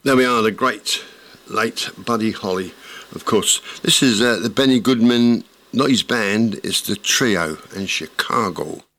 There we are, the great late Buddy Holly, of course. This is the Benny Goodman, not his band, it's the trio in Chicago.